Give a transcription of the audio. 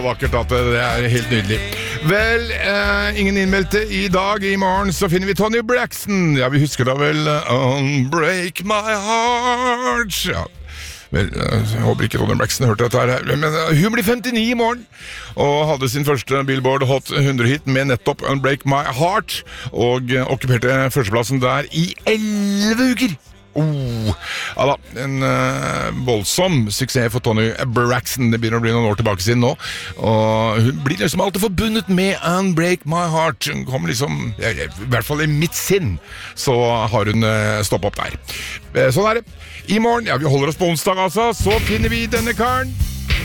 Vakkert at det helt nydelig. Vel, ingen innmeldte I dag. I morgen så finner vi Toni Braxton. Ja, vi husker da vel Unbreak My Heart. Ja. Vel, jeg håper ikke Toni Braxton hørte dette her. Men hun blir 59 I morgen, og hadde sin første Billboard Hot 100-hit med nettopp Unbreak My Heart, og okkuperte førsteplassen der I 11 uker. Ja da, en voldsom suksess for Toni Braxton. Det begynner å bli noen år tilbake siden nå, og hun blir liksom alltid forbundet med Unbreak My Heart. Hun kommer liksom, I hvert fall I mitt sinn, så har hun stoppet opp der. Sånn det I morgen, ja vi holder oss på onsdag altså, så finner vi denne karen.